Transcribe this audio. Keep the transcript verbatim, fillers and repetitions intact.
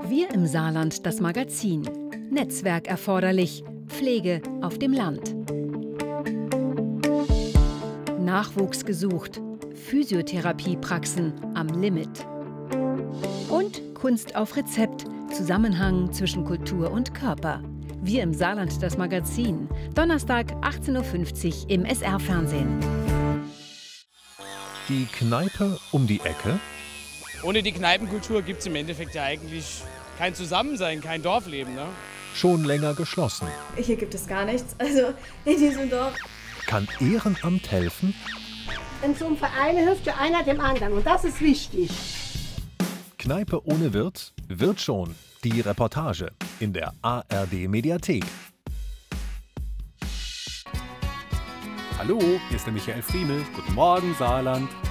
Wir im Saarland, das Magazin. Netzwerk erforderlich. Pflege auf dem Land. Nachwuchs gesucht. Physiotherapiepraxen am Limit. Und Kunst auf Rezept. Zusammenhang zwischen Kultur und Körper. Wir im Saarland, das Magazin. Donnerstag, achtzehn Uhr fünfzig im S R-Fernsehen. Die Kneipe um die Ecke? Ohne die Kneipenkultur gibt es im Endeffekt ja eigentlich kein Zusammensein, kein Dorfleben. Ne? Schon länger geschlossen. Hier gibt es gar nichts, also in diesem Dorf. Kann Ehrenamt helfen? In so einem Verein hilft ja einer dem anderen und das ist wichtig. Kneipe ohne Wirt? Wird schon. Die Reportage in der A R D-Mediathek. Hallo, hier ist der Michael Friemel. Guten Morgen, Saarland.